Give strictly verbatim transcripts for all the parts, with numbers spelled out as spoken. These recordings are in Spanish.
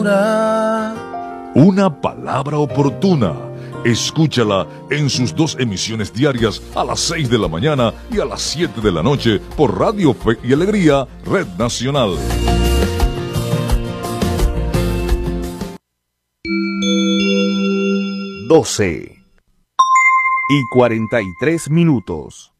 Una palabra oportuna. Escúchala en sus dos emisiones diarias a las seis de la mañana y a las siete de la noche por Radio Fe y Alegría, Red Nacional. doce y cuarenta y tres minutos.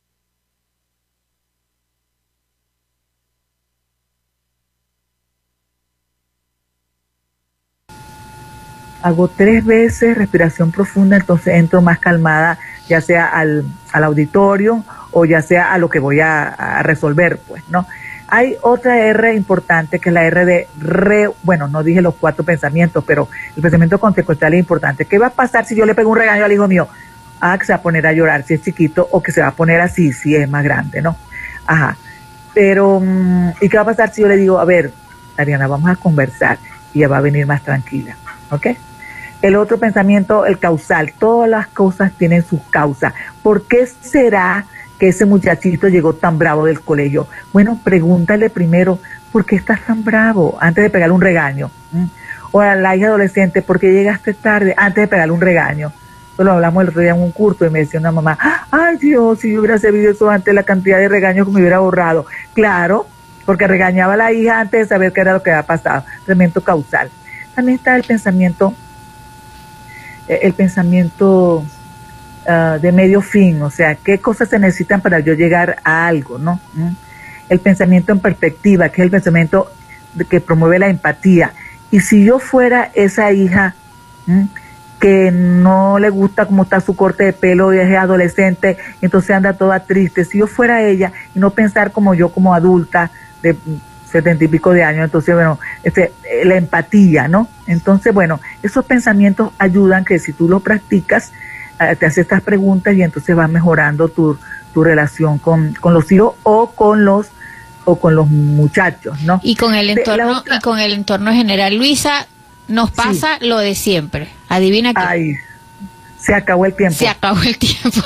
Hago tres veces respiración profunda, entonces entro más calmada, ya sea al, al auditorio o ya sea a lo que voy a, a resolver, pues, ¿no? Hay otra R importante, que es la R de re, bueno, no dije los cuatro pensamientos, pero el pensamiento consecuencial es importante. ¿Qué va a pasar si yo le pego un regaño al hijo mío? Ah, que se va a poner a llorar si es chiquito, o que se va a poner así si es más grande, ¿no? Ajá. Pero, ¿y qué va a pasar si yo le digo, a ver, Ariana, vamos a conversar, y ella va a venir más tranquila, ¿ok? El otro pensamiento, el causal. Todas las cosas tienen sus causas. ¿Por qué será que ese muchachito llegó tan bravo del colegio? Bueno, pregúntale primero, ¿por qué estás tan bravo? Antes de pegarle un regaño. ¿Mm? O a la hija adolescente, ¿por qué llegaste tarde? Antes de pegarle un regaño. Eso lo hablamos el otro día en un curso y me decía una mamá, ay Dios, si yo hubiera sabido eso antes, la cantidad de regaños que me hubiera borrado. Claro, porque regañaba a la hija antes de saber qué era lo que había pasado. Pensamiento causal. También está el pensamiento, el pensamiento uh, de medio fin, o sea, qué cosas se necesitan para yo llegar a algo, ¿no? ¿Mm? El pensamiento en perspectiva, que es el pensamiento de, que promueve la empatía. Y si yo fuera esa hija ¿Mm? que no le gusta cómo está su corte de pelo y es adolescente, entonces anda toda triste, si yo fuera ella y no pensar como yo como adulta de setenta y pico de años, entonces bueno, este, la empatía, ¿no? Entonces bueno, esos pensamientos ayudan, que si tú los practicas, eh, te haces estas preguntas y entonces vas mejorando tu, tu relación con, con los hijos o con los o con los muchachos, ¿no? Y con el entorno, otra... y con el entorno general. Luisa, nos pasa sí. lo de siempre. Adivina qué. Ay, se acabó el tiempo. Se acabó el tiempo.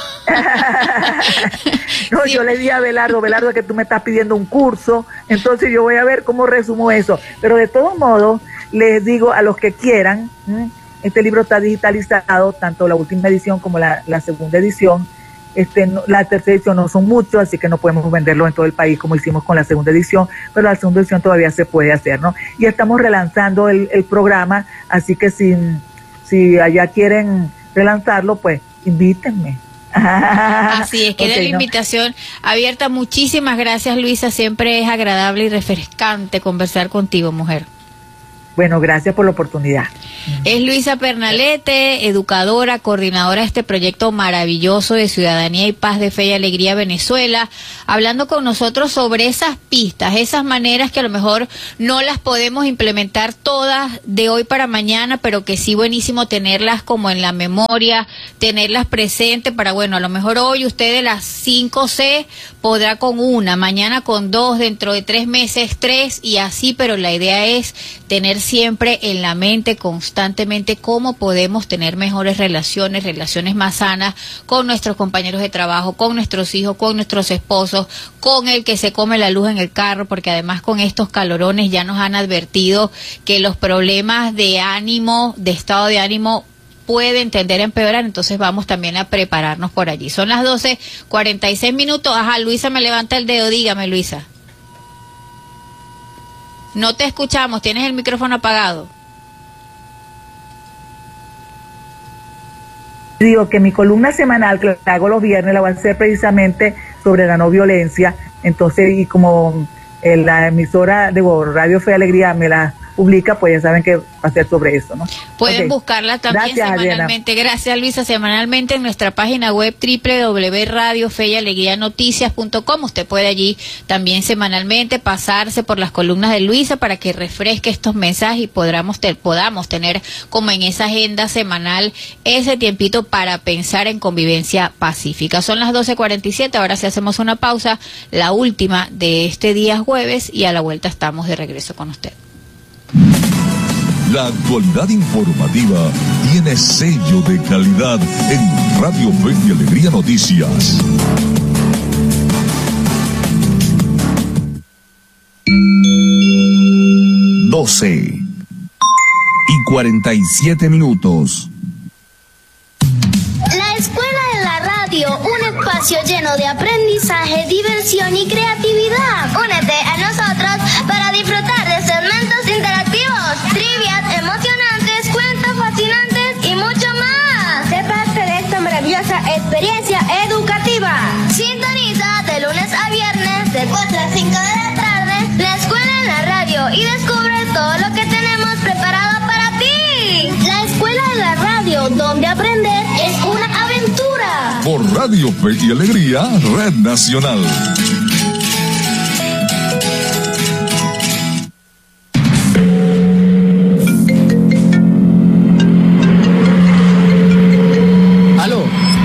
No, sí. Yo le di a Belardo, Belardo, que tú me estás pidiendo un curso, entonces yo voy a ver cómo resumo eso. Pero de todos modos, les digo a los que quieran, ¿m? este libro está digitalizado, tanto la última edición como la, la segunda edición. Este, no, la tercera edición no son muchos, así que no podemos venderlo en todo el país como hicimos con la segunda edición, pero la segunda edición todavía se puede hacer, ¿no? Y estamos relanzando el, el programa, así que si, si allá quieren relanzarlo, pues invítenme. Así es, queda okay, la invitación ¿no? abierta. Muchísimas gracias, Luisa, siempre es agradable y refrescante conversar contigo, mujer. Bueno, gracias por la oportunidad. Es Luisa Pernalete, educadora, coordinadora de este proyecto maravilloso de Ciudadanía y Paz de Fe y Alegría Venezuela, hablando con nosotros sobre esas pistas, esas maneras que a lo mejor no las podemos implementar todas de hoy para mañana, pero que sí buenísimo tenerlas como en la memoria, tenerlas presentes para, bueno, a lo mejor hoy usted de las cinco C podrá con una, mañana con dos, dentro de tres meses tres y así, pero la idea es tener siempre en la mente constantemente cómo podemos tener mejores relaciones, relaciones más sanas con nuestros compañeros de trabajo, con nuestros hijos, con nuestros esposos, con el que se come la luz en el carro, porque además con estos calorones ya nos han advertido que los problemas de ánimo, de estado de ánimo, pueden tender a empeorar, entonces vamos también a prepararnos por allí. Son las doce cuarenta y seis minutos. Ajá, Luisa me levanta el dedo, dígame, Luisa. No te escuchamos, tienes el micrófono apagado. Digo que mi columna semanal, que la hago los viernes, la voy a hacer precisamente sobre la no violencia. Entonces, y como eh, la emisora de Radio Fe y Alegría me la publica, pues ya saben que va a ser sobre eso, ¿no? Pueden okay. buscarla también Gracias, semanalmente. Adriana. Gracias, Luisa. Semanalmente en nuestra página web doble u doble u doble u punto radio fe y alegría noticias punto com. Usted puede allí también semanalmente pasarse por las columnas de Luisa para que refresque estos mensajes y podamos, te, podamos tener como en esa agenda semanal ese tiempito para pensar en convivencia pacífica. Son las doce cuarenta y siete. Ahora sí hacemos una pausa, la última de este día jueves, y a la vuelta estamos de regreso con usted. La actualidad informativa tiene sello de calidad en Radio Fe y Alegría Noticias. doce cuarenta y siete minutos. La Escuela de la Radio, un espacio lleno de aprendizaje, diversión y creatividad. Únete a nosotros para disfrutar de segmentos interactivos, trivias emocionantes, cuentos fascinantes y mucho más. Sé parte de esta maravillosa experiencia educativa. Sintoniza de lunes a viernes de cuatro a cinco de la tarde La Escuela en la Radio y descubre todo lo que tenemos preparado para ti. La Escuela de la Radio, donde aprender es una aventura. Por Radio Fe y Alegría, Red Nacional. Aló.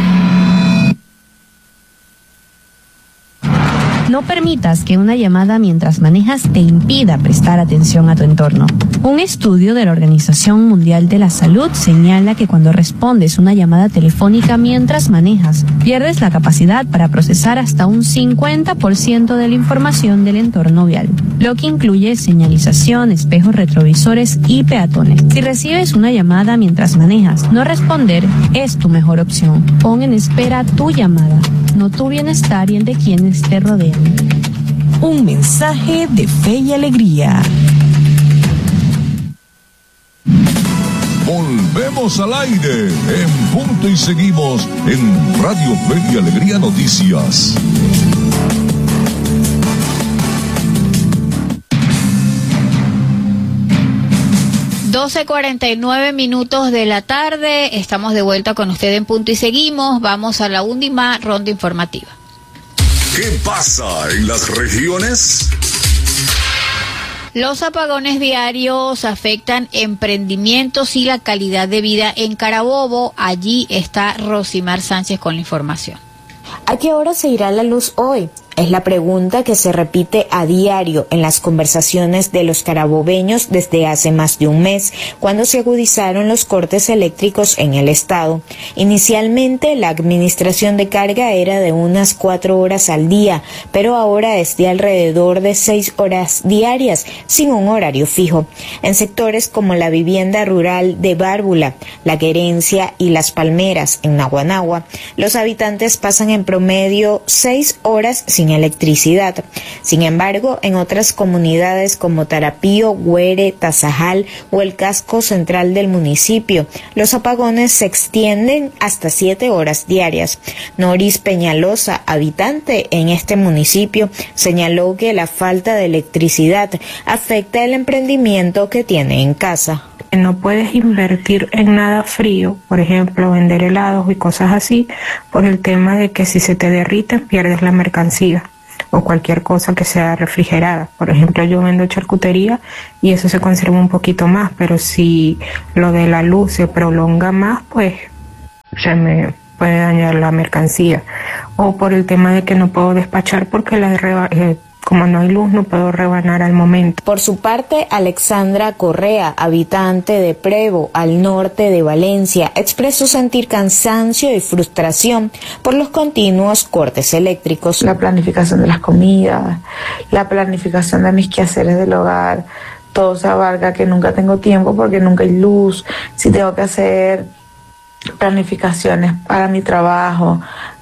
No permitas que una llamada mientras manejas te impida prestar atención a tu entorno. Un estudio de la Organización Mundial de la Salud señala que cuando respondes una llamada telefónica mientras manejas, pierdes la capacidad para procesar hasta un cincuenta por ciento de la información del entorno vial, lo que incluye señalización, espejos retrovisores y peatones. Si recibes una llamada mientras manejas, no responder es tu mejor opción. Pon en espera tu llamada, no tu bienestar y el de quienes te rodean. Un mensaje de Fe y Alegría. Volvemos al aire en punto y seguimos en Radio Fe y Alegría Noticias. doce cuarenta y nueve minutos de la tarde, estamos de vuelta con usted en Punto y Seguimos. Vamos a la última ronda informativa. ¿Qué pasa en las regiones? Los apagones diarios afectan emprendimientos y la calidad de vida en Carabobo. Allí está Rosimar Sánchez con la información. ¿A qué hora se irá la luz hoy? Es la pregunta que se repite a diario en las conversaciones de los carabobeños desde hace más de un mes, cuando se agudizaron los cortes eléctricos en el estado. Inicialmente, la administración de carga era de unas cuatro horas al día, pero ahora es de alrededor de seis horas diarias, sin un horario fijo. En sectores como la vivienda rural de Bárbula, La Querencia y Las Palmeras, en Naguanagua, los habitantes pasan en promedio seis horas sin electricidad. Sin embargo, en otras comunidades como Tarapío, Güere, Tazajal o el casco central del municipio, los apagones se extienden hasta siete horas diarias. Noris Peñalosa, habitante en este municipio, señaló que la falta de electricidad afecta el emprendimiento que tiene en casa. No puedes invertir en nada frío, por ejemplo, vender helados y cosas así, por el tema de que si se te derriten pierdes la mercancía o cualquier cosa que sea refrigerada. Por ejemplo, yo vendo charcutería y eso se conserva un poquito más, pero si lo de la luz se prolonga más, pues se me puede dañar la mercancía. O por el tema de que no puedo despachar porque la reba- eh, como no hay luz, no puedo rebanar al momento. Por su parte, Alexandra Correa, habitante de Prevo, al norte de Valencia, expresó sentir cansancio y frustración por los continuos cortes eléctricos. La planificación de las comidas, la planificación de mis quehaceres del hogar, todo se abarca que nunca tengo tiempo porque nunca hay luz. Si tengo que hacer planificaciones para mi trabajo,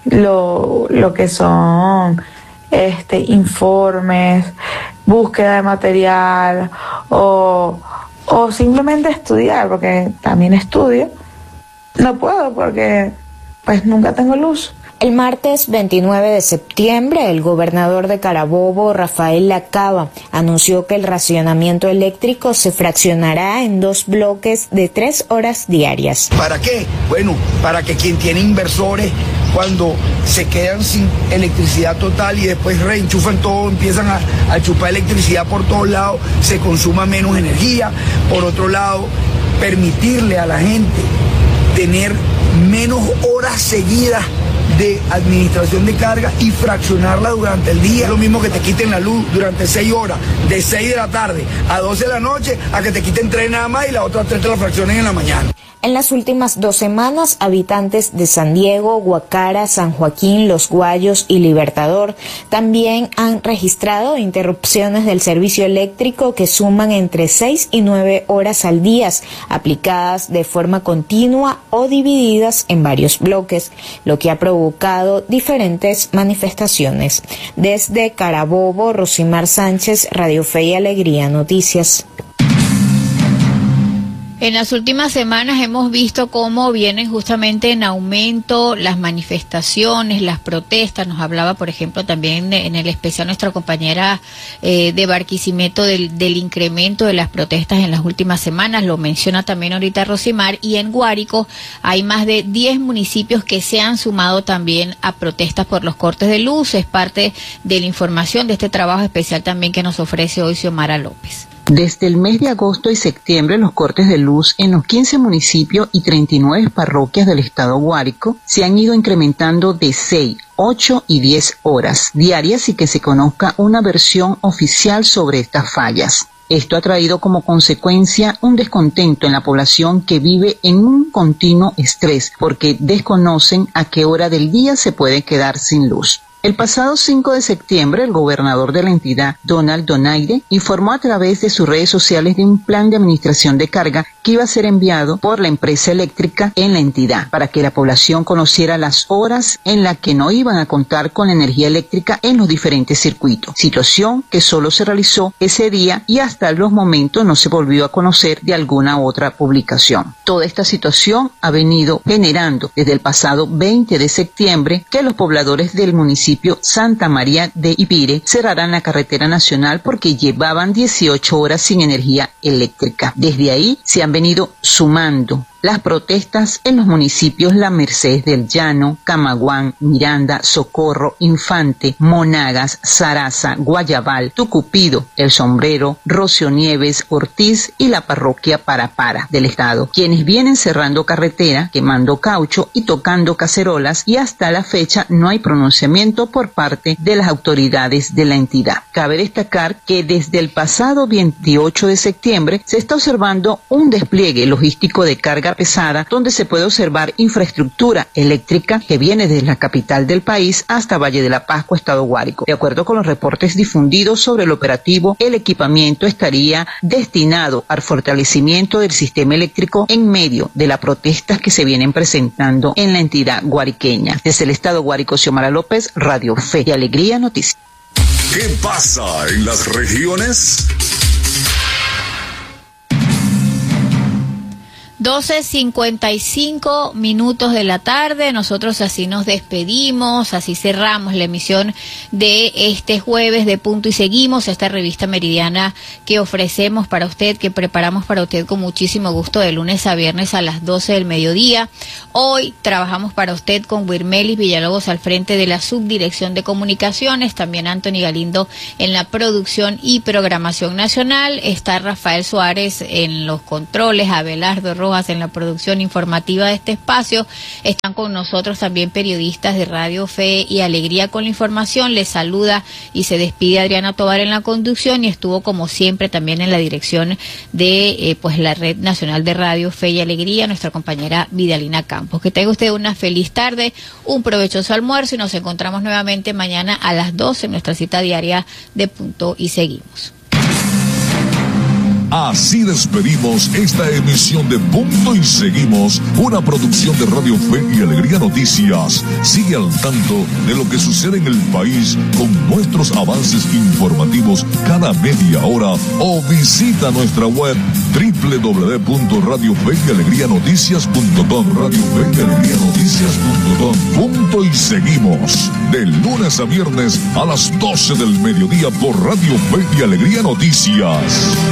lo, lo que son este informes, búsqueda de material o, o simplemente estudiar, porque también estudio, no puedo porque pues nunca tengo luz. El martes veintinueve de septiembre, el gobernador de Carabobo, Rafael Lacaba, anunció que el racionamiento eléctrico se fraccionará en dos bloques de tres horas diarias. ¿Para qué? Bueno, para que quien tiene inversores, cuando se quedan sin electricidad total y después reenchufan todo, empiezan a, a chupar electricidad por todos lados, se consuma menos energía. Por otro lado, permitirle a la gente tener menos horas seguidas de administración de carga y fraccionarla durante el día. Es lo mismo que te quiten la luz durante seis horas, de seis de la tarde a doce de la noche, a que te quiten tres nada más y las otras tres te la fraccionen en la mañana. En las últimas dos semanas, habitantes de San Diego, Guacara, San Joaquín, Los Guayos y Libertador también han registrado interrupciones del servicio eléctrico que suman entre seis y nueve horas al día, aplicadas de forma continua o divididas en varios bloques, lo que ha provocado diferentes manifestaciones. Desde Carabobo, Rosimar Sánchez, Radio Fe y Alegría Noticias. En las últimas semanas hemos visto cómo vienen justamente en aumento las manifestaciones, las protestas. Nos hablaba, por ejemplo, también en el especial nuestra compañera eh, de Barquisimeto del, del incremento de las protestas en las últimas semanas. Lo menciona también ahorita Rosimar. Y en Guárico hay más de diez municipios que se han sumado también a protestas por los cortes de luz. Es parte de la información de este trabajo especial también que nos ofrece hoy Xiomara López. Desde el mes de agosto y septiembre, los cortes de luz en los quince municipios y treinta y nueve parroquias del estado Guárico se han ido incrementando de seis, ocho y diez horas diarias y que se conozca una versión oficial sobre estas fallas. Esto ha traído como consecuencia un descontento en la población que vive en un continuo estrés porque desconocen a qué hora del día se puede quedar sin luz. El pasado cinco de septiembre, el gobernador de la entidad, Donald Donaire, informó a través de sus redes sociales de un plan de administración de carga que iba a ser enviado por la empresa eléctrica en la entidad para que la población conociera las horas en las que no iban a contar con energía eléctrica en los diferentes circuitos, situación que solo se realizó ese día y hasta los momentos no se volvió a conocer de alguna otra publicación. Toda esta situación ha venido generando desde el pasado veinte de septiembre que los pobladores del municipio Santa María de Ipire cerrarán la carretera nacional porque llevaban dieciocho horas sin energía eléctrica. Desde ahí se han venido sumando las protestas en los municipios La Merced del Llano, Camaguán, Miranda, Socorro, Infante, Monagas, Zaraza, Guayabal, Tucupido, El Sombrero, Rocio Nieves, Ortiz y la parroquia Parapara del estado, quienes vienen cerrando carretera, quemando caucho y tocando cacerolas, y hasta la fecha no hay pronunciamiento por parte de las autoridades de la entidad. Cabe destacar que desde el pasado veintiocho de septiembre se está observando un despliegue logístico de carga pesada, donde se puede observar infraestructura eléctrica que viene desde la capital del país hasta Valle de la Pascua, estado Guárico. De acuerdo con los reportes difundidos sobre el operativo, el equipamiento estaría destinado al fortalecimiento del sistema eléctrico en medio de las protestas que se vienen presentando en la entidad guariqueña. Desde el estado Guárico, Xiomara López, Radio Fe y Alegría Noticias. ¿Qué pasa en las regiones? doce cincuenta y cinco minutos de la tarde, nosotros así nos despedimos, así cerramos la emisión de este jueves de Punto y Seguimos, esta revista meridiana que ofrecemos para usted, que preparamos para usted con muchísimo gusto de lunes a viernes a las doce del mediodía. Hoy trabajamos para usted con Wirmelis Villalobos al frente de la Subdirección de Comunicaciones, también Anthony Galindo en la producción y programación nacional, está Rafael Suárez en los controles, Abelardo Rojas en la producción informativa de este espacio. Están con nosotros también periodistas de Radio Fe y Alegría con la información. Les saluda y se despide Adriana Tovar en la conducción y estuvo como siempre también en la dirección de eh, pues la Red Nacional de Radio Fe y Alegría, nuestra compañera Vidalina Campos. Que tenga usted una feliz tarde, un provechoso almuerzo y nos encontramos nuevamente mañana a las doce en nuestra cita diaria de Punto y Seguimos. Así despedimos esta emisión de Punto y Seguimos, una producción de Radio Fe y Alegría Noticias. Sigue al tanto de lo que sucede en el país con nuestros avances informativos cada media hora o visita nuestra web doble u doble u doble u punto radio fe y alegría noticias punto com, Radio Fe y Alegría Noticias punto com. Punto y Seguimos, de lunes a viernes a las doce del mediodía por Radio Fe y Alegría Noticias.